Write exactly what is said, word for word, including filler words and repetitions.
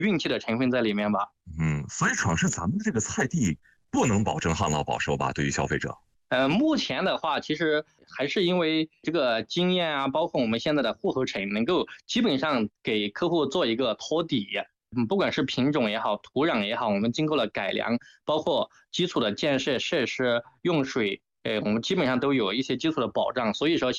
运气的成分在里面吧。 嗯，所以主要是咱们的这个菜地不能保证旱涝保收吧？对于消费者。 呃，目前的话，其实还是因为这个经验啊，包括我们现在的户头城，能够基本上给客户做一个托底。嗯，不管是品种也好，土壤也好，我们经过了改良，包括基础的建设设施、用水，呃，我们基本上都有一些基础的保障。所以说，